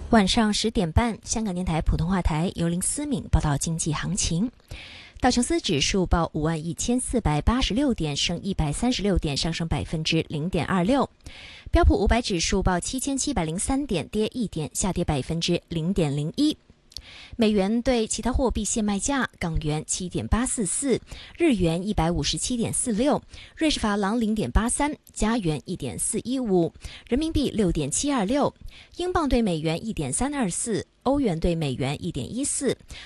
晚上10点半，香港电台普通话台由林思敏报道经济行情。道琼斯指数报51486点，升136点，上升0.26%。标普500指数报7703点，跌1点，下跌0.01%。美元对其他货币现卖价：港元7.844，日元157.46，瑞士法郎0.83，加元1.415，人民币6.726，英镑对美元1.324，欧元对美元1.14，